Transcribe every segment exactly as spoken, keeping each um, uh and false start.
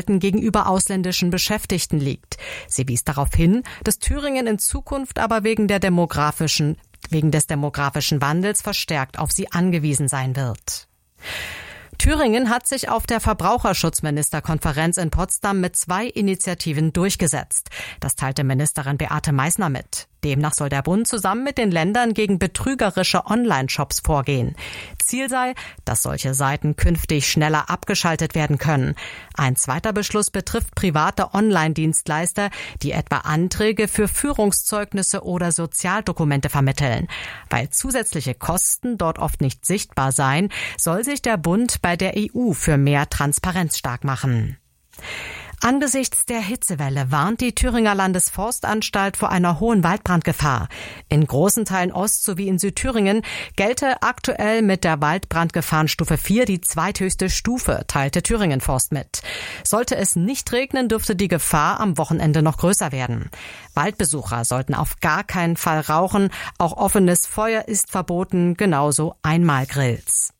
Verhalten gegenüber ausländischen Beschäftigten liegt. Sie wies darauf hin, dass Thüringen in Zukunft aber wegen der demografischen, wegen des demografischen Wandels verstärkt auf sie angewiesen sein wird. Thüringen hat sich auf der Verbraucherschutzministerkonferenz in Potsdam mit zwei Initiativen durchgesetzt. Das teilte Ministerin Beate Meißner mit. Demnach soll der Bund zusammen mit den Ländern gegen betrügerische Online-Shops vorgehen. Ziel sei, dass solche Seiten künftig schneller abgeschaltet werden können. Ein zweiter Beschluss betrifft private Online-Dienstleister, die etwa Anträge für Führungszeugnisse oder Sozialdokumente vermitteln. Weil zusätzliche Kosten dort oft nicht sichtbar seien, soll sich der Bund bei der E U für mehr Transparenz stark machen. Angesichts der Hitzewelle warnt die Thüringer Landesforstanstalt vor einer hohen Waldbrandgefahr. In großen Teilen Ost- sowie in Südthüringen gelte aktuell mit der Waldbrandgefahrenstufe vier die zweithöchste Stufe, teilte Thüringen Forst mit. Sollte es nicht regnen, dürfte die Gefahr am Wochenende noch größer werden. Waldbesucher sollten auf gar keinen Fall rauchen. Auch offenes Feuer ist verboten, genauso Einmalgrills.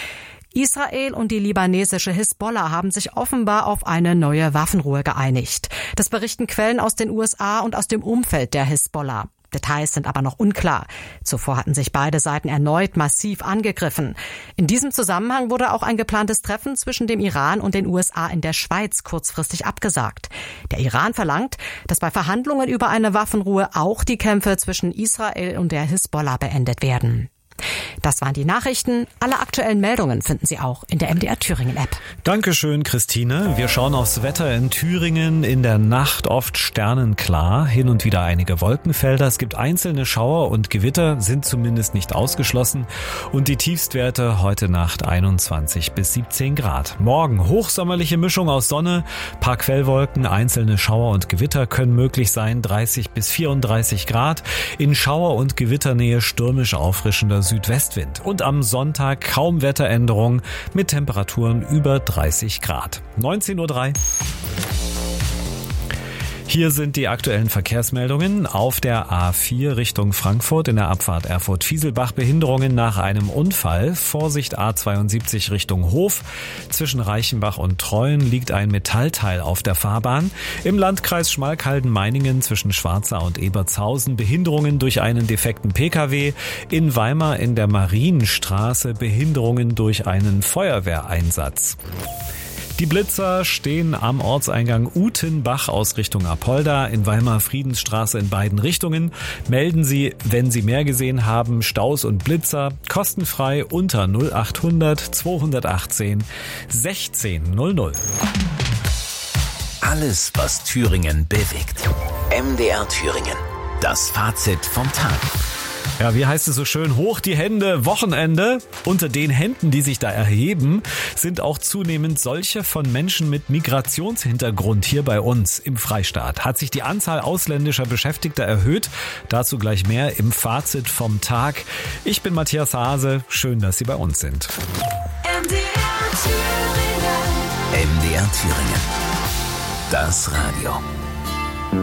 Israel und die libanesische Hisbollah haben sich offenbar auf eine neue Waffenruhe geeinigt. Das berichten Quellen aus den U S A und aus dem Umfeld der Hisbollah. Details sind aber noch unklar. Zuvor hatten sich beide Seiten erneut massiv angegriffen. In diesem Zusammenhang wurde auch ein geplantes Treffen zwischen dem Iran und den U S A in der Schweiz kurzfristig abgesagt. Der Iran verlangt, dass bei Verhandlungen über eine Waffenruhe auch die Kämpfe zwischen Israel und der Hisbollah beendet werden. Das waren die Nachrichten. Alle aktuellen Meldungen finden Sie auch in der M D R Thüringen App. Dankeschön, Christine. Wir schauen aufs Wetter in Thüringen. In der Nacht oft sternenklar, hin und wieder einige Wolkenfelder. Es gibt einzelne Schauer und Gewitter, sind zumindest nicht ausgeschlossen. Und die Tiefstwerte heute Nacht einundzwanzig bis siebzehn Grad. Morgen hochsommerliche Mischung aus Sonne, paar Quellwolken, einzelne Schauer und Gewitter können möglich sein, dreißig bis vierunddreißig Grad. In Schauer- und Gewitternähe stürmisch auffrischender Südwestwind. Und am Sonntag kaum Wetteränderung mit Temperaturen über dreißig Grad. neunzehn Uhr drei. Hier sind die aktuellen Verkehrsmeldungen. Auf der A vier Richtung Frankfurt in der Abfahrt Erfurt-Fieselbach Behinderungen nach einem Unfall. Vorsicht A zweiundsiebzig Richtung Hof. Zwischen Reichenbach und Treuen liegt ein Metallteil auf der Fahrbahn. Im Landkreis Schmalkalden-Meiningen zwischen Schwarzau und Ebertshausen Behinderungen durch einen defekten Pkw. In Weimar in der Marienstraße Behinderungen durch einen Feuerwehreinsatz. Die Blitzer stehen am Ortseingang Utenbach aus Richtung Apolda in Weimar Friedensstraße in beiden Richtungen. Melden Sie, wenn Sie mehr gesehen haben, Staus und Blitzer kostenfrei unter null achthundert zweihundertachtzehn sechzehn null null. Alles, was Thüringen bewegt. M D R Thüringen. Das Fazit vom Tag. Ja, wie heißt es so schön? Hoch die Hände, Wochenende. Unter den Händen, die sich da erheben, sind auch zunehmend solche von Menschen mit Migrationshintergrund hier bei uns im Freistaat. Hat sich die Anzahl ausländischer Beschäftigter erhöht? Dazu gleich mehr im Fazit vom Tag. Ich bin Matthias Hase. Schön, dass Sie bei uns sind. M D R Thüringen. M D R Thüringen. Das Radio.